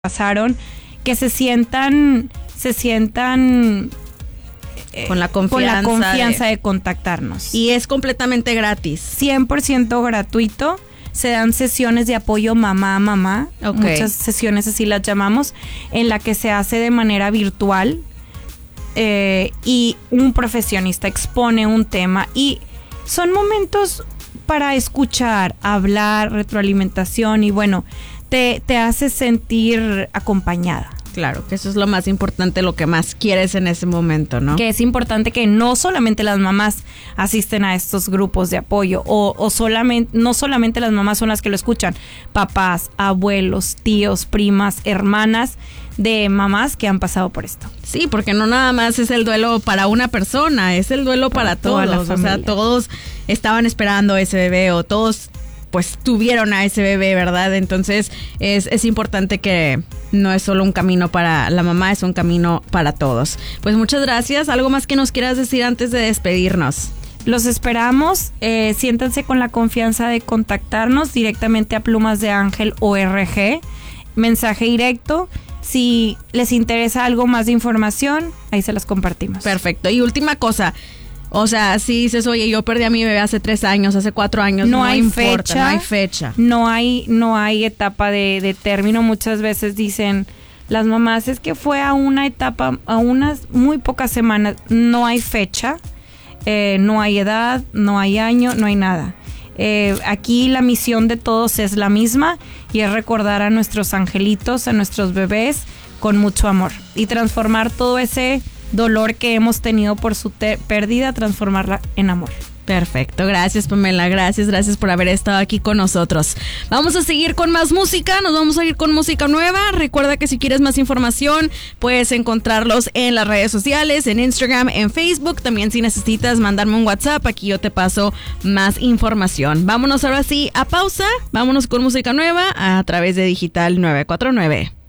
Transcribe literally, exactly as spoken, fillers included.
pasaron, que se sientan, se sientan eh, con la confianza, con la confianza de, de contactarnos. Y es completamente gratis. cien por ciento gratuito. Se dan sesiones de apoyo mamá a mamá, okay. Muchas sesiones así las llamamos, en la que se hace de manera virtual eh, y un profesionista expone un tema y son momentos para escuchar, hablar, retroalimentación y bueno, te, te hace sentir acompañada. Claro, que eso es lo más importante, lo que más quieres en ese momento, ¿no? Que es importante que no solamente las mamás asisten a estos grupos de apoyo o, o solamente, no solamente las mamás son las que lo escuchan, papás, abuelos, tíos, primas, hermanas de mamás que han pasado por esto. Sí, porque no nada más es el duelo para una persona, es el duelo para, para todos, o sea, todos estaban esperando ese bebé o todos pues tuvieron a ese bebé, ¿verdad? Entonces es, es importante que no es solo un camino para la mamá, es un camino para todos. Pues muchas gracias. ¿Algo más que nos quieras decir antes de despedirnos? Los esperamos, eh, siéntanse con la confianza de contactarnos directamente a Plumas de Ángel O R G, mensaje directo. Si les interesa algo más de información, ahí se las compartimos. Perfecto. Y última cosa, o sea, si dices, oye, yo perdí a mi bebé hace tres años, hace cuatro años, no, no hay importa, fecha, no hay fecha. No hay, no hay etapa de, de término. Muchas veces dicen las mamás, es que fue a una etapa, a unas muy pocas semanas. No hay fecha, eh, no hay edad, no hay año, no hay nada. Eh, aquí la misión de todos es la misma y es recordar a nuestros angelitos, a nuestros bebés con mucho amor y transformar todo ese dolor que hemos tenido por su te- pérdida, transformarla en amor. Perfecto, gracias Pamela, gracias, gracias por haber estado aquí con nosotros. Vamos a seguir con más música, nos vamos a ir con música nueva. Recuerda que si quieres más información, puedes encontrarlos en las redes sociales, en Instagram, en Facebook. También si necesitas mandarme un WhatsApp, aquí yo te paso más información. Vámonos ahora sí a pausa, vámonos con música nueva a través de Digital nueve cuatro nueve.